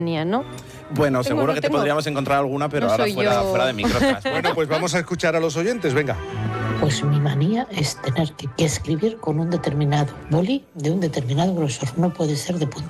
¿no? Bueno, seguro que te podríamos encontrar alguna, pero no ahora fuera de micrófonos. Bueno, pues vamos a escuchar a los oyentes, venga. Pues mi manía es tener que escribir con un determinado boli de un determinado grosor. No puede ser de punta.